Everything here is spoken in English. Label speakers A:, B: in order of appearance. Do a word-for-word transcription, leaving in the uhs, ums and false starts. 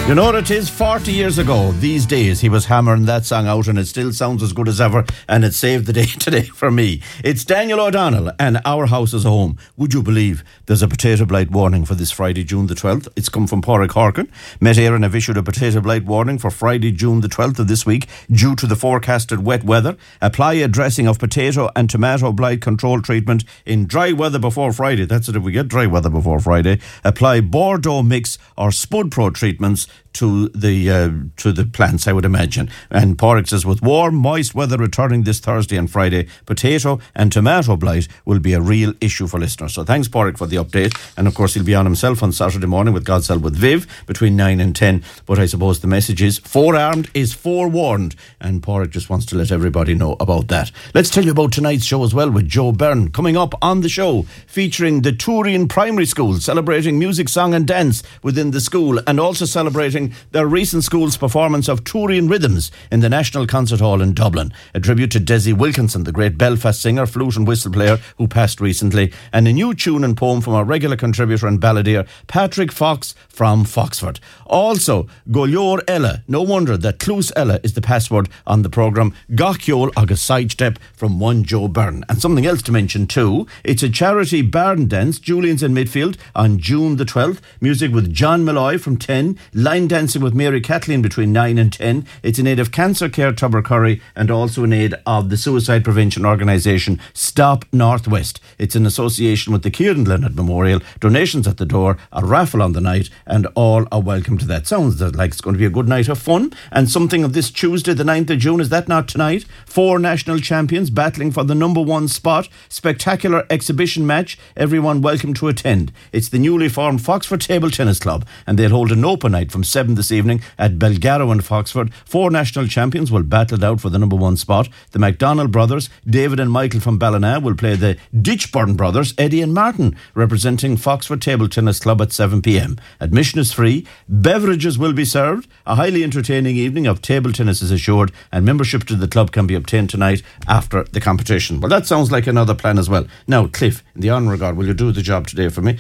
A: You know what it is? forty years ago, these days, he was hammering that song out and it still sounds as good as ever, and it saved the day today for me. It's Daniel O'Donnell and Our House is a Home. Would you believe there's a potato blight warning for this Friday, June the twelfth? It's come from Pádraig Harkin. Met Éireann have issued a potato blight warning for Friday, June the twelfth of this week due to the forecasted wet weather. Apply a dressing of potato and tomato blight control treatment in dry weather before Friday. That's it, if we get dry weather before Friday. Apply Bordeaux mix or Spud Pro treatments to the uh, to the plants, I would imagine. And Pádraig says, with warm, moist weather returning this Thursday and Friday, potato and tomato blight will be a real issue for listeners. So thanks, Pádraig, for the update. And of course, he'll be on himself on Saturday morning with God's Help with Viv between nine and ten. But I suppose the message is forearmed is forewarned. And Pádraig just wants to let everybody know about that. Let's tell you about tonight's show as well with Joe Byrne. Coming up on the show, featuring the Turin Primary School, celebrating music, song and dance within the school, and also celebrating their recent school's performance of Turin Rhythms in the National Concert Hall in Dublin. A tribute to Desi Wilkinson, the great Belfast singer, flute and whistle player who passed recently, and a new tune and poem from our regular contributor and balladeer, Patrick Fox from Foxford. Also, Goleor Ella. No wonder that Clús Ella is the password on the programme. Gachol agus sidestep from one Joe Byrne. And something else to mention too, it's a charity barn dance, Julian's in midfield, on June the twelfth. Music with John Malloy from ten, line dancing with Mary Kathleen between nine and ten. It's in aid of Cancer Care Tubbercurry and also in aid of the suicide prevention organisation Stop Northwest. It's in association with the Kieran Leonard Memorial. Donations at the door, a raffle on the night, and all are welcome to that. Sounds like it's going to be a good night of fun. And something of this Tuesday, the ninth of June, is that not tonight? Four national champions battling for the number one spot. Spectacular exhibition match. Everyone welcome to attend. It's the newly formed Foxford Table Tennis Club, and they'll hold an open night from seven this evening at Belgarrow and Foxford. Four national champions will battle it out for the number one spot. The McDonald brothers, David and Michael from Ballina, will play the Ditchburn brothers, Eddie and Martin, representing Foxford Table Tennis Club at seven p.m. Admission is free. Beverages will be served. A highly entertaining evening of table tennis is assured, and membership to the club can be obtained tonight after the competition. Well, that sounds like another plan as well. Now, Cliff, in the honour of God, will you do the job today for me?